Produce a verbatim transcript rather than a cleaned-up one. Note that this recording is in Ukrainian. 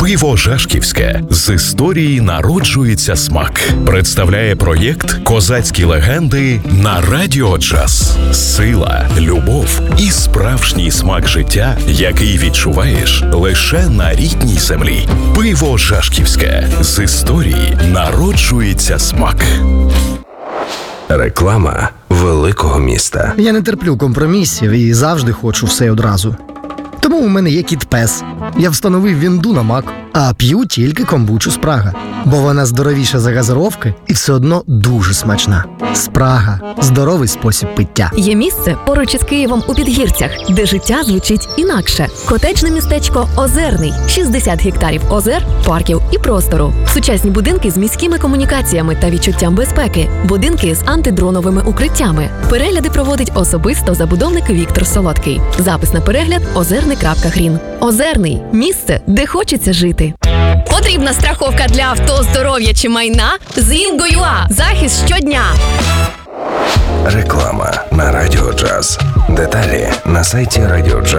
Пиво Жашківське. З історії народжується смак. Представляє проєкт «Козацькі легенди» на Радіо Джаз. Сила, любов і справжній смак життя, який відчуваєш лише на рідній землі. Пиво Жашківське. З історії народжується смак. Реклама великого міста. Я не терплю компромісів і завжди хочу все одразу. Тому у мене є кіт-пес. Я встановив вінду на Мак, а п'ю тільки комбучу Спрага. Бо вона здоровіша за газировки і все одно дуже смачна. Спрага – здоровий спосіб пиття. Є місце поруч із Києвом у Підгірцях, де життя звучить інакше. Котеджне містечко Озерний. шістдесят гектарів озер, парків і простору. Сучасні будинки з міськими комунікаціями та відчуттям безпеки. Будинки з антидроновими укриттями. Перегляди проводить особисто забудовник Віктор Солодкий. Запис на перегляд – озерний крапка грін. Озерний – місце, де хочеться жити. Потрібна страховка для авто, здоров'я чи майна? З Інго.ua. Захист щодня. Реклама на Радіо Джаз. Деталі на сайті Радіо Джаз.